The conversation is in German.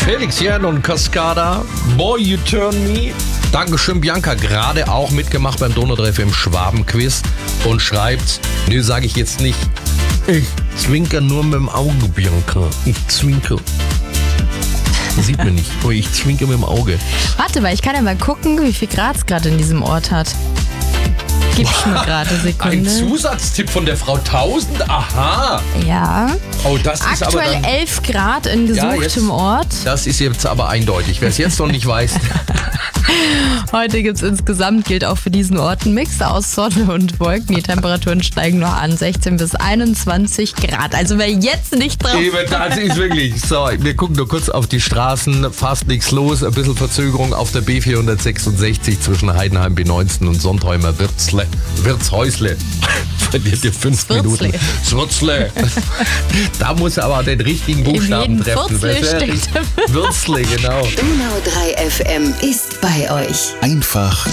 Felix Jan und Cascada, Boy You Turn Me. Dankeschön, Bianca, gerade auch mitgemacht beim Donau 3 FM Schwaben-Quiz und schreibt, nö, sage ich jetzt nicht, ich zwinker nur mit dem Auge, Bianca, ich zwinker. Sieht man nicht, aber ich zwinker mit dem Auge. Warte mal, ich kann ja mal gucken, wie viel Grad es gerade in diesem Ort hat. Gib's mir gerade eine Sekunde. Ein Zusatztipp von der Frau 1000, aha. Ja. Oh, das ist aber Aktuell dann, 11 Grad in gesuchtem Ort. Das ist jetzt aber eindeutig. Wer es jetzt noch nicht weiß. Heute gibt's insgesamt, gilt auch für diesen Ort, ein Mix aus Sonne und Wolken. Die Temperaturen steigen noch an 16 bis 21 Grad. Also wer jetzt nicht drauf... Eben, das ist wirklich so. Wir gucken nur kurz auf die Straßen. Fast nichts los. Ein bisschen Verzögerung auf der B466 zwischen Heidenheim, B19 und Sontheimer Wirtshäusle. Verliert ihr 5 Minuten. Swurzle. Da muss er aber den richtigen Buchstaben treffen. Würzle steckt. Würzle, genau. Donau 3 FM ist bei euch. Einfach